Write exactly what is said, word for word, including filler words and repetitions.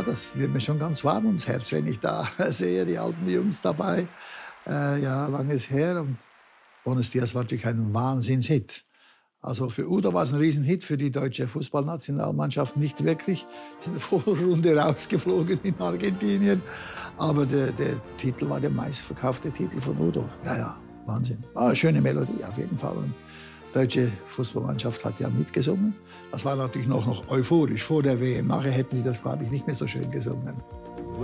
ja, das wird mir schon ganz warm ums Herz, wenn ich da sehe, die alten Jungs dabei. Äh, ja, lange ist her. Und Buenos Dias war natürlich ein Wahnsinnshit. Also für Udo war es ein Riesenhit, für die deutsche Fußballnationalmannschaft nicht wirklich. In der Vorrunde rausgeflogen in Argentinien. Aber der, der Titel war der meistverkaufte Titel von Udo. Ja, ja, Wahnsinn. War eine schöne Melodie auf jeden Fall. Und die deutsche Fußballmannschaft hat ja mitgesungen. Das war natürlich noch, noch euphorisch vor der W M. Nachher hätten sie das, glaube ich, nicht mehr so schön gesungen.